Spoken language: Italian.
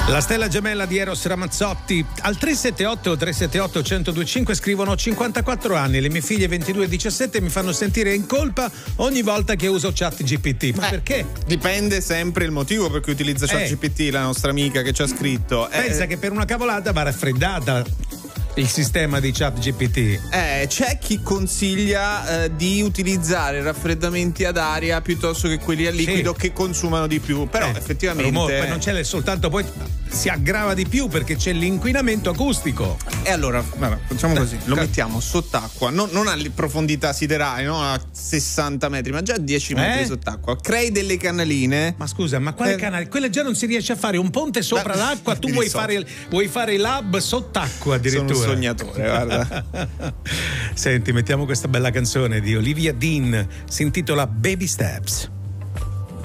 La stella gemella di Eros Ramazzotti. Al 378-378-1025 scrivono: 54 anni, le mie figlie 22 e 17 mi fanno sentire in colpa ogni volta che uso ChatGPT. Ma perché? Dipende sempre il motivo per cui utilizza ChatGPT, la nostra amica che ci ha scritto. Pensa che per una cavolata va raffreddata il sistema di ChatGPT. C'è chi consiglia di utilizzare raffreddamenti ad aria piuttosto che quelli a liquido, che consumano di più, però effettivamente rumore, non c'è soltanto, poi si aggrava di più perché c'è l'inquinamento acustico. E allora facciamo così, lo mettiamo sott'acqua, non a profondità siderali, no? A 60 metri, ma già a 10 metri sott'acqua. Crei delle canaline. Ma scusa, ma quale canale? Quelle già non si riesce a fare un ponte sopra l'acqua, tu vuoi fare lab sott'acqua addirittura. Sono un sognatore, guarda. Senti, mettiamo questa bella canzone di Olivia Dean, si intitola Baby Steps.